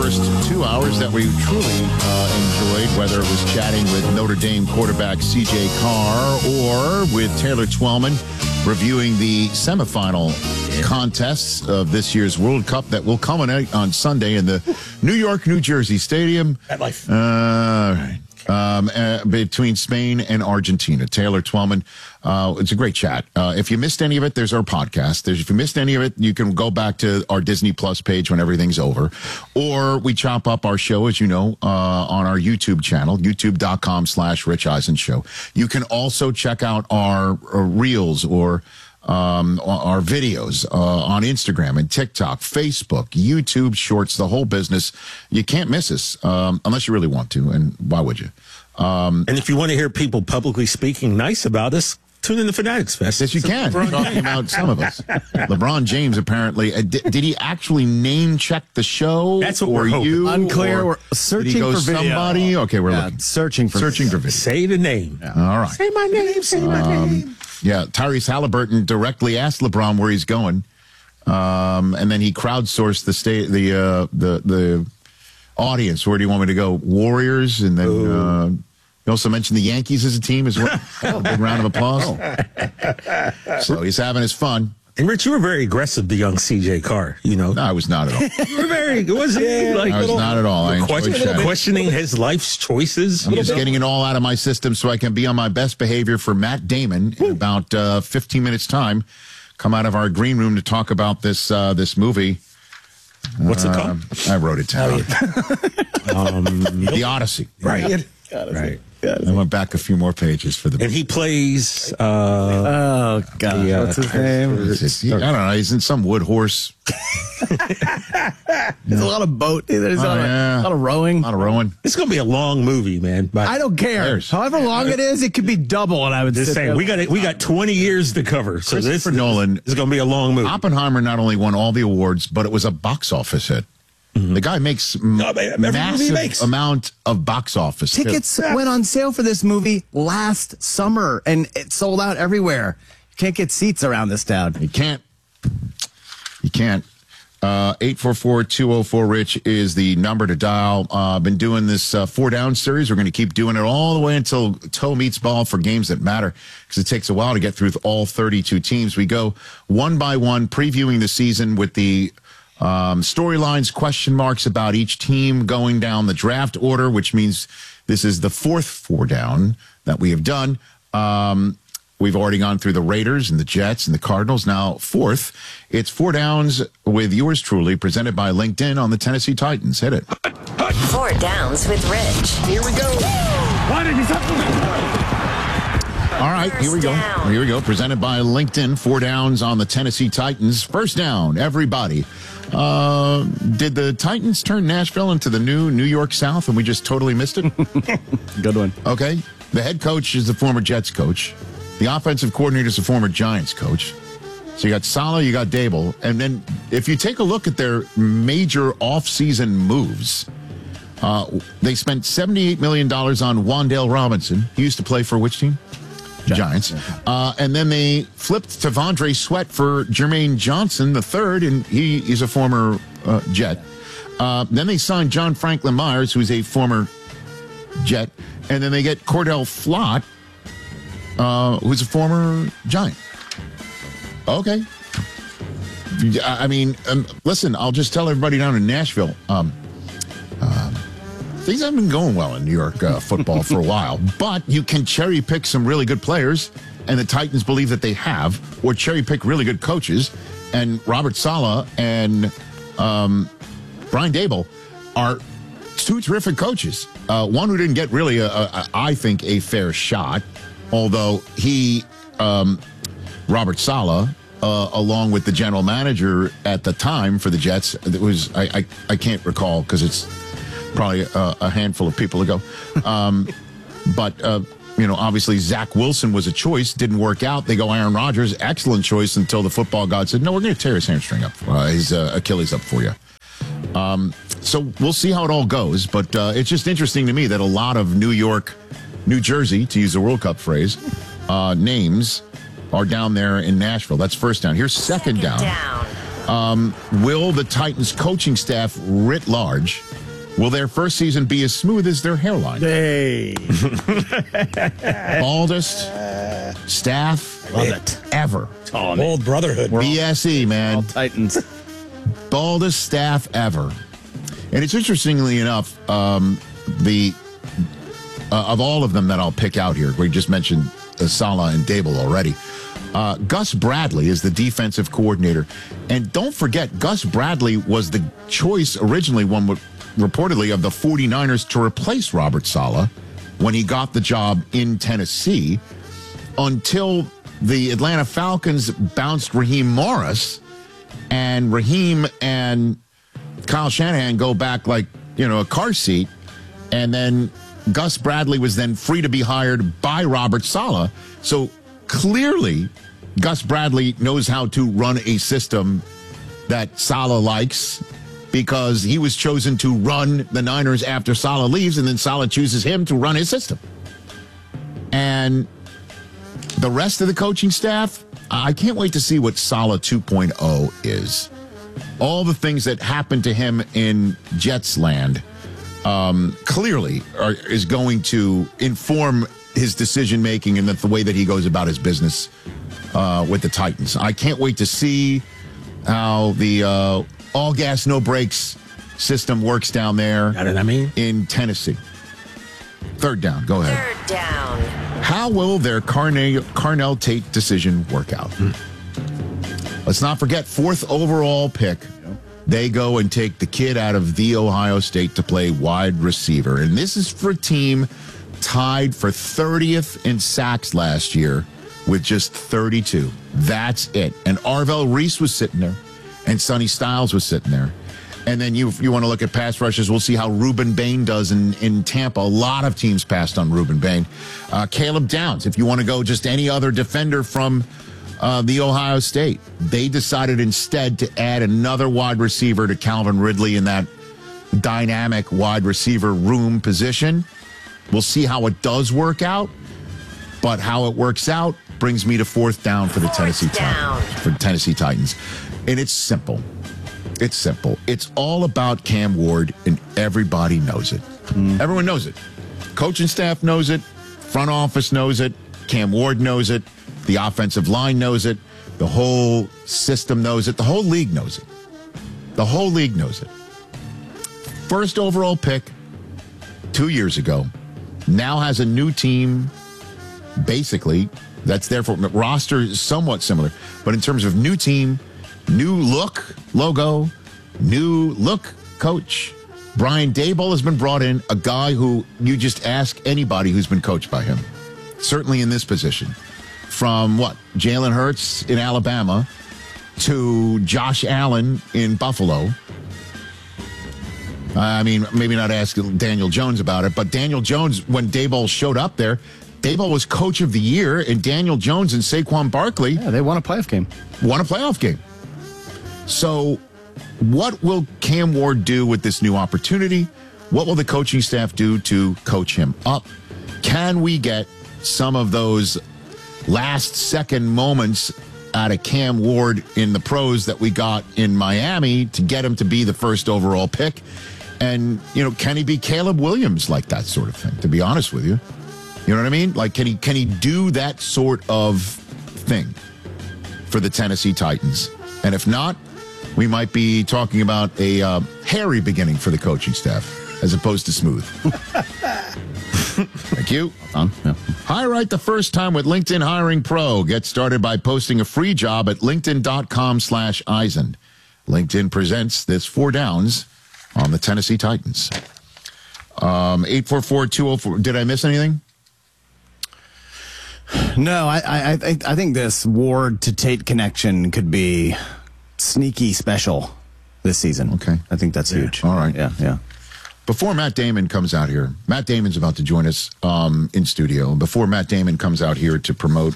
first 2 hours that we truly enjoyed, whether it was chatting with Notre Dame quarterback C.J. Carr or with Taylor Twellman reviewing the semifinal contests of this year's World Cup that will culminate on Sunday in the New York, New Jersey Stadium. Between Spain and Argentina. Taylor Twellman, it's a great chat. If you missed any of it, there's our podcast. If you missed any of it, you can go back to our Disney Plus page when everything's over. Or we chop up our show, as you know, on our YouTube channel, youtube.com/Rich Eisen Show. You can also check out our reels or our videos on Instagram and TikTok, Facebook, YouTube Shorts, the whole business. You can't miss us unless you really want to, and why would you? And if you want to hear people publicly speaking nice about us, tune in to Fanatics Fest. Yes, you can. Talking about some of us. LeBron James apparently did he actually name check the show? That's what we're hoping. You, unclear. We're searching for video. Somebody. Okay, we're looking. Searching for video. Say the name. Yeah. All right. Say my name. Say my name. Yeah, Tyrese Halliburton directly asked LeBron where he's going, and then he crowdsourced the audience. Where do you want me to go? Warriors, and then he also mentioned the Yankees as a team as well. A big round of applause. So he's having his fun. And Rich, you were very aggressive to young C.J. Carr. You know, no, I was not at all. You were very. Was it? I was not at all. I questioning his life's choices. I'm just getting it all out of my system so I can be on my best behavior for Matt Damon in about 15 minutes time. Come out of our green room to talk about this movie. What's it called? I wrote it down. The Odyssey. Right. Right. I went back a few more pages for the. And he plays. Oh God! What's his name? I don't know. He's in some wood horse. There's a lot of boat. There's a lot of rowing. A lot of rowing. It's going to be a long movie, man. But I don't care. However long it is, it could be double. And I would just say we got 20 years to cover. So this Nolan is going to be a long movie. Oppenheimer not only won all the awards, but it was a box office hit. Mm-hmm. The guy makes massive amount of box office. Tickets went on sale for this movie last summer, and it sold out everywhere. You can't get seats around this town. You can't. 844-204-RICH is the number to dial. Been doing this 4 Down series. We're going to keep doing it all the way until toe meets ball for games that matter, because it takes a while to get through all 32 teams. We go one by one, previewing the season with the storylines, question marks about each team, going down the draft order, which means this is the 4th 4 Down that we have done. We've already gone through the Raiders and the Jets and the Cardinals. Now, 4th, it's 4 Downs with yours truly, presented by LinkedIn on the Tennessee Titans. Hit it. 4 Downs with Rich. Here we go. All right, here we go. Here we go. Presented by LinkedIn. 4 Downs on the Tennessee Titans. First down, everybody. Did the Titans turn Nashville into the New York South and we just totally missed it? Good one. Okay. The head coach is the former Jets coach. The offensive coordinator is the former Giants coach. So you got Saleh, you got Dable. And then if you take a look at their major offseason moves, they spent $78 million on Wan'Dale Robinson. He used to play for which team? Giants. And then they flipped T'Vondre Sweat for Jermaine Johnson III, and he's a former Jet. Then they signed John Franklin Myers, who's a former Jet. And then they get Cordell Flott, who's a former Giant. Okay. I mean, listen, I'll just tell everybody down in Nashville, things haven't been going well in New York football for a while, but you can cherry pick some really good players, and the Titans believe that they have, or cherry pick really good coaches, and Robert Saleh and Brian Dable are 2 terrific coaches. One who didn't get really, I think, a fair shot, although he, Robert Saleh, along with the general manager at the time for the Jets, it was I can't recall because it's probably a handful of people ago. But obviously Zach Wilson was a choice, didn't work out. They go Aaron Rodgers, excellent choice until the football god said, no, we're going to tear his hamstring up, his Achilles up for you. So we'll see how it all goes. But it's just interesting to me that a lot of New York, New Jersey, to use the World Cup phrase, names are down there in Nashville. That's first down. Here's second down. Will the Titans coaching staff writ large Will their first season be as smooth as their hairline? Hey. Baldest staff Love it. ever. Old brotherhood. BSE, man. All Titans. Baldest staff ever. And it's interestingly enough, of all of them that I'll pick out here, we just mentioned Saleh and Dable already. Gus Bradley is the defensive coordinator. And don't forget, Gus Bradley was the choice originally, reportedly, of the 49ers to replace Robert Saleh when he got the job in Tennessee, until the Atlanta Falcons bounced Raheem Morris, and Raheem and Kyle Shanahan go back like, a car seat, and then Gus Bradley was then free to be hired by Robert Saleh. So clearly, Gus Bradley knows how to run a system that Saleh likes, because he was chosen to run the Niners after Saleh leaves, and then Saleh chooses him to run his system. And the rest of the coaching staff, I can't wait to see what Saleh 2.0 is. All the things that happened to him in Jets land clearly is going to inform his decision-making and the way that he goes about his business with the Titans. I can't wait to see how the all gas, no brakes system works down there in Tennessee. Third down. Go ahead. Third down. How will their Carnell Tate decision work out? Let's not forget, 4th overall pick. They go and take the kid out of The Ohio State to play wide receiver. And this is for a team tied for 30th in sacks last year with just 32. That's it. And Arvell Reese was sitting there, and Sonny Styles was sitting there. And then you want to look at pass rushes, we'll see how Reuben Bain does in Tampa. A lot of teams passed on Reuben Bain. Caleb Downs, if you want to go just any other defender from The Ohio State. They decided instead to add another wide receiver to Calvin Ridley in that dynamic wide receiver room position. We'll see how it does work out. But how it works out brings me to 4th down for the Tennessee Titans. And it's simple. It's simple. It's all about Cam Ward, and everybody knows it. Everyone knows it. Coaching staff knows it. Front office knows it. Cam Ward knows it. The offensive line knows it. The whole system knows it. The whole league knows it. The whole league knows it. First overall pick 2 years ago. Now has a new team, basically. That's therefore roster is somewhat similar. But in terms of new team, new look, logo, new look, coach. Brian Daboll has been brought in, a guy who you just ask anybody who's been coached by him. Certainly in this position. From Jalen Hurts in Alabama to Josh Allen in Buffalo. I mean, maybe not ask Daniel Jones about it, but Daniel Jones, when Daboll showed up there, Daboll was coach of the year, and Daniel Jones and Saquon Barkley. Yeah, they won a playoff game. So what will Cam Ward do with this new opportunity? What will the coaching staff do to coach him up? Can we get some of those last-second moments out of Cam Ward in the pros that we got in Miami to get him to be the first overall pick? And, can he be Caleb Williams, like that sort of thing, to be honest with you? You know what I mean? Like, can he do that sort of thing for the Tennessee Titans? And if not, we might be talking about a hairy beginning for the coaching staff as opposed to smooth. Thank you. Yeah. Hire right the first time with LinkedIn Hiring Pro. Get started by posting a free job at linkedin.com/Eisen. LinkedIn presents this 4 Downs on the Tennessee Titans. 844-204. Did I miss anything? No, I think this Ward to Tate connection could be sneaky special this season. Okay. I think that's huge. All right. Yeah. Before Matt Damon comes out here, Matt Damon's about to join us in studio. Before Matt Damon comes out here to promote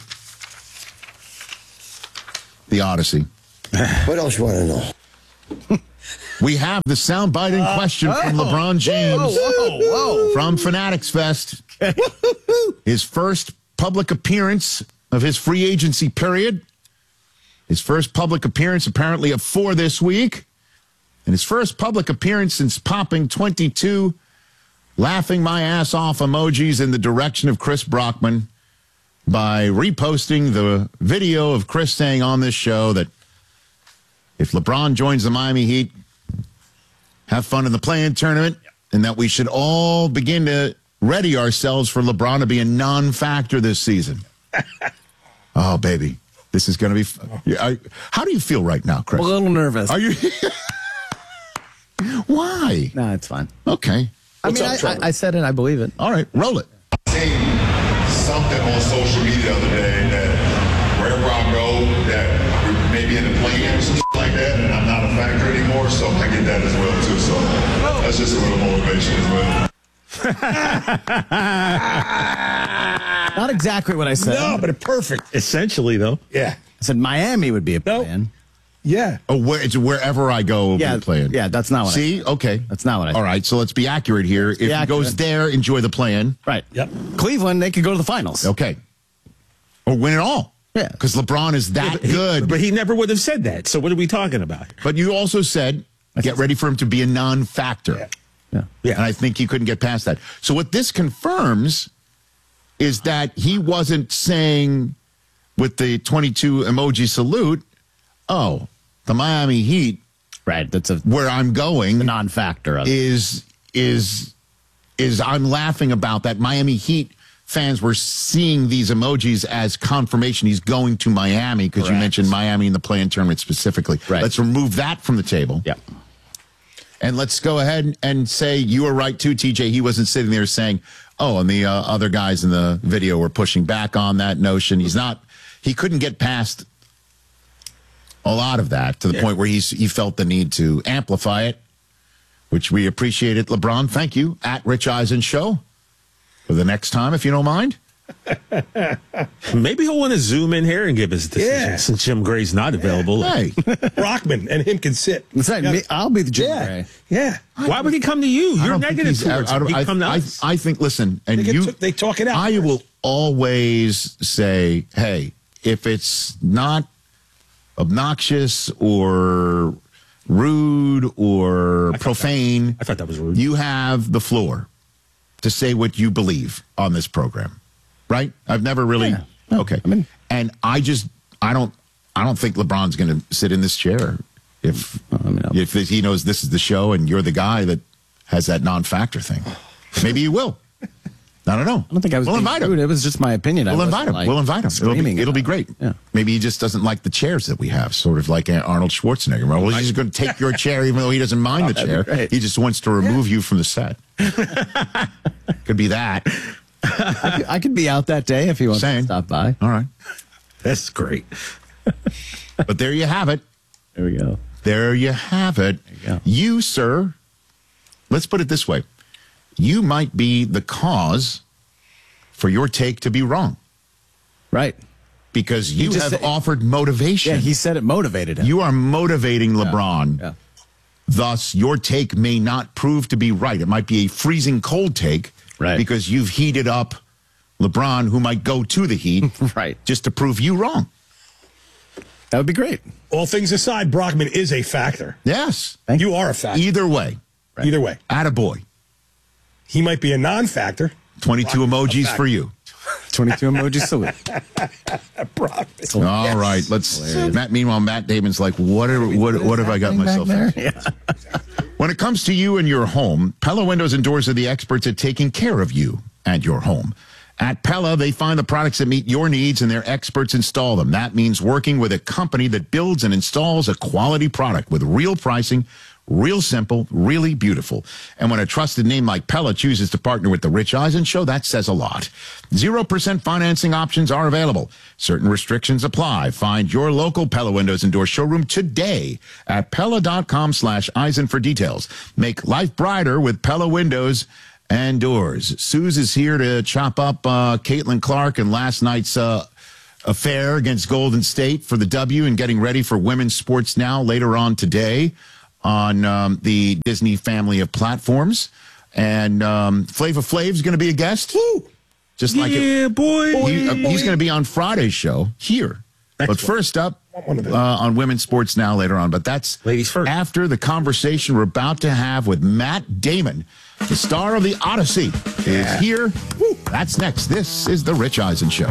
the Odyssey. What else you want to know? We have the soundbite in question from LeBron James from Fanatics Fest. His first public appearance of his free agency period. His first public appearance, apparently, of 4 this week. in his first public appearance since popping 22 laughing my ass off emojis in the direction of Chris Brockman by reposting the video of Chris saying on this show that if LeBron joins the Miami Heat, have fun in the play-in tournament, and that we should all begin to ready ourselves for LeBron to be a non-factor this season. Oh, baby. This is going to be... how do you feel right now, Chris? I'm a little nervous. Are you... Why? No, it's fine. Okay. I said it. I believe it. All right, roll it. Seen something on social media the other day that wherever I go, that we may be in the play-ins and like that, and I'm not a factor anymore, so I get that as well, too. So that's just a little motivation as well. Not exactly what I said. No, but perfect. Essentially, though. Yeah. I said Miami would be a plan. Yeah. Oh, it's wherever I go, we'll be playing. Yeah, that's not what See? Okay. That's not what I said. All right, so let's be accurate here. If he goes there, enjoy the play-in. Right. Yep. Cleveland, they could go to the finals. Okay. Or win it all. Yeah. Because LeBron is that good. But he never would have said that. So what are we talking about? But you also said, get ready for him to be a non-factor. Yeah. And I think you couldn't get past that. So what this confirms is that he wasn't saying with the 22 emoji salute, oh, the Miami Heat, Right. That's where I'm going, the non-factor of it. is I'm laughing about that. Miami Heat fans were seeing these emojis as confirmation he's going to Miami because you mentioned Miami in the play-in tournament specifically. Right. Let's remove that from the table. Yeah. And let's go ahead and say you were right too, TJ. He wasn't sitting there saying, oh, and the other guys in the video were pushing back on that notion. He couldn't get past a lot of that to the point where he felt the need to amplify it, which we appreciate it. LeBron, thank you. At Rich Eisen Show for the next time, if you don't mind. Maybe he'll want to zoom in here and give his decision since Jim Gray's not available. Hey, Brockman and him can sit. That's right. I'll be the Jim Gray. Yeah. Why would he come to you? You're negative towards him. He'd come to us. I think, listen, and They talk it out. I will always say, hey, if it's not obnoxious or rude or profane, I thought that was rude. you have the floor to say what you believe on this program, right? I've never really okay. And I don't think LeBron's going to sit in this chair if he knows this is the show and you're the guy that has that non-factor thing. Maybe he will. I don't know. I don't think I was. We'll invite him. Rude. It was just my opinion. We'll invite him. We'll invite him. It'll be great. Yeah. Maybe he just doesn't like the chairs that we have, sort of like Arnold Schwarzenegger. Well, he's just going to take your chair, even though he doesn't mind the chair. He just wants to remove you from the set. Could be that. I could be out that day if he wants to stop by. All right. That's great. But there you have it. There we go. There you have it. There you go. You, sir, let's put it this way. You might be the cause for your take to be wrong. Right. Because you have offered motivation. Yeah, he said it motivated him. You are motivating LeBron. Yeah. Thus, your take may not prove to be right. It might be a freezing cold take. Right. Because you've heated up LeBron, who might go to the Heat. Right. Just to prove you wrong. That would be great. All things aside, Brockman is a factor. Yes. You are a factor. Either way. Right. Either way. Attaboy. He might be a non-factor. 22 emojis for you. 22 emoji salute. All right, let's. Meanwhile, Matt Damon's like, what have I got myself into? Yeah. When it comes to you and your home, Pella Windows and Doors are the experts at taking care of you and your home. At Pella, they find the products that meet your needs and their experts install them. That means working with a company that builds and installs a quality product with real pricing, real simple, really beautiful. And when a trusted name like Pella chooses to partner with the Rich Eisen Show, that says a lot. 0% financing options are available. Certain restrictions apply. Find your local Pella Windows and Doors showroom today at Pella.com/Eisen for details. Make life brighter with Pella Windows and Doors. Suze is here to chop up Caitlin Clark and last night's affair against Golden State for the W and getting ready for Women's Sports Now later on today on the Disney family of platforms. And Flava Flav's going to be a guest. Woo! Just like boy. He's going to be on Friday's show here. But first up, on Women's Sports Now later on. But that's ladies first. After the conversation we're about to have with Matt Damon, the star of The Odyssey, is here. Woo, that's next. This is The Rich Eisen Show.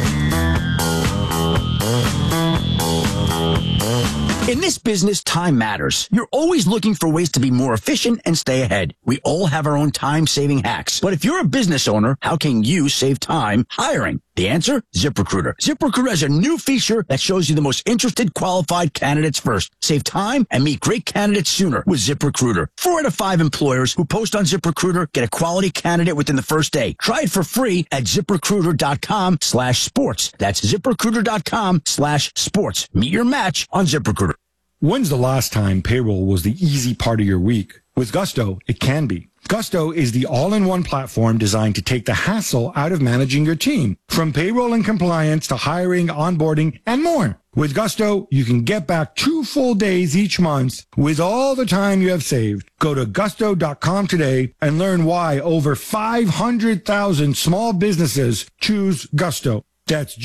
In this business, time matters. You're always looking for ways to be more efficient and stay ahead. We all have our own time-saving hacks. But if you're a business owner, how can you save time hiring? The answer? ZipRecruiter. ZipRecruiter has a new feature that shows you the most interested qualified candidates first. Save time and meet great candidates sooner with ZipRecruiter. 4 out of 5 employers who post on ZipRecruiter get a quality candidate within the first day. Try it for free at ZipRecruiter.com/sports. That's ZipRecruiter.com/sports. Meet your match on ZipRecruiter. When's the last time payroll was the easy part of your week? With Gusto, it can be. Gusto is the all-in-one platform designed to take the hassle out of managing your team. From payroll and compliance to hiring, onboarding, and more. With Gusto, you can get back 2 full days each month with all the time you have saved. Go to gusto.com today and learn why over 500,000 small businesses choose Gusto. That's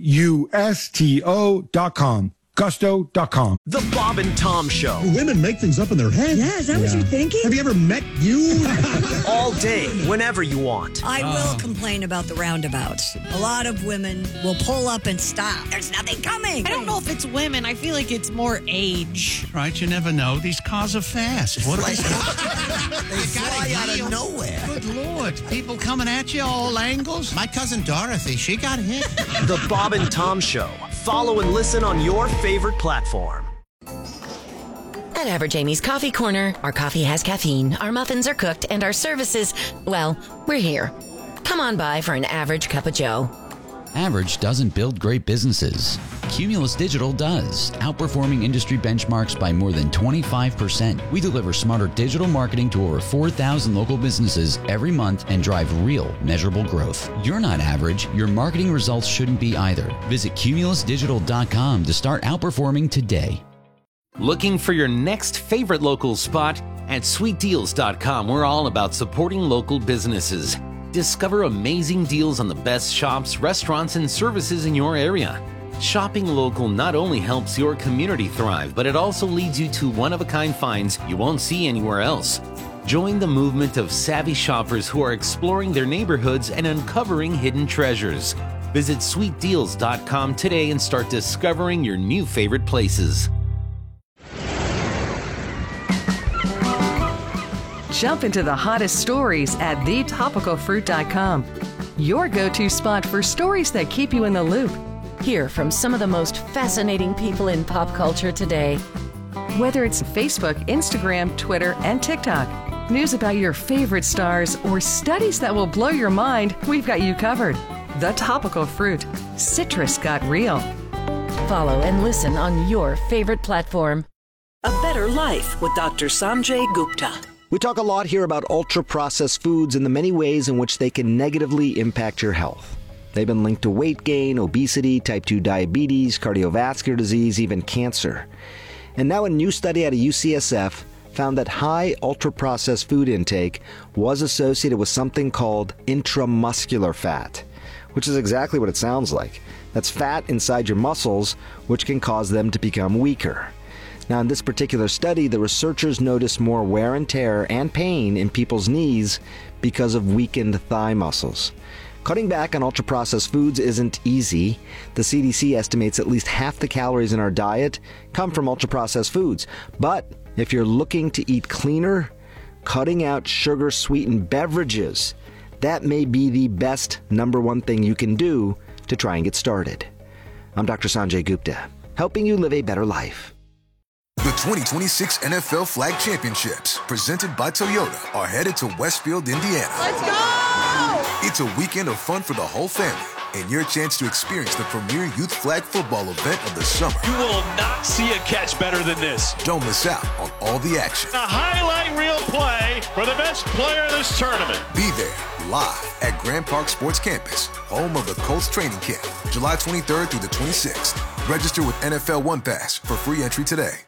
GUSTO.com. Gusto.com. The Bob and Tom Show. Women make things up in their head. Yeah, is that what you're thinking? Have you ever met you? All day, whenever you want. I will complain about the roundabouts. A lot of women will pull up and stop. There's nothing coming. I don't know if it's women. I feel like it's more age. Right, you never know. These cars are fast. What are they? They fly out of nowhere. Good Lord. People coming at you all angles. My cousin Dorothy, she got hit. The Bob and Tom Show. Follow and listen on your favorite platform. At Average Amy's Coffee Corner, our coffee has caffeine, our muffins are cooked, and our services, well, we're here. Come on by for an average cup of joe. Average doesn't build great businesses. Cumulus Digital does, outperforming industry benchmarks by more than 25%. We deliver smarter digital marketing to over 4,000 local businesses every month and drive real, measurable growth. You're not average. Your marketing results shouldn't be either. Visit cumulusdigital.com to start outperforming today. Looking for your next favorite local spot? At sweetdeals.com, we're all about supporting local businesses. Discover amazing deals on the best shops, restaurants, and services in your area. Shopping local not only helps your community thrive, but it also leads you to one-of-a-kind finds you won't see anywhere else. Join the movement of savvy shoppers who are exploring their neighborhoods and uncovering hidden treasures. Visit sweetdeals.com today and start discovering your new favorite places. Jump into the hottest stories at thetopicalfruit.com. Your go-to spot for stories that keep you in the loop. Hear from some of the most fascinating people in pop culture today. Whether it's Facebook, Instagram, Twitter, and TikTok, news about your favorite stars, or studies that will blow your mind, we've got you covered. The Topical Fruit. Citrus got real. Follow and listen on your favorite platform. A Better Life with Dr. Sanjay Gupta. We talk a lot here about ultra-processed foods and the many ways in which they can negatively impact your health. They've been linked to weight gain, obesity, type 2 diabetes, cardiovascular disease, even cancer. And now a new study out of UCSF found that high ultra-processed food intake was associated with something called intramuscular fat, which is exactly what it sounds like. That's fat inside your muscles, which can cause them to become weaker. Now, in this particular study, the researchers noticed more wear and tear and pain in people's knees because of weakened thigh muscles. Cutting back on ultra-processed foods isn't easy. The CDC estimates at least half the calories in our diet come from ultra-processed foods. But if you're looking to eat cleaner, cutting out sugar-sweetened beverages, that may be the best #1 thing you can do to try and get started. I'm Dr. Sanjay Gupta, helping you live a better life. The 2026 NFL Flag Championships, presented by Toyota, are headed to Westfield, Indiana. Let's go! It's a weekend of fun for the whole family and your chance to experience the premier youth flag football event of the summer. You will not see a catch better than this. Don't miss out on all the action. A highlight reel play for the best player in this tournament. Be there live at Grand Park Sports Campus, home of the Colts training camp, July 23rd through the 26th. Register with NFL One Pass for free entry today.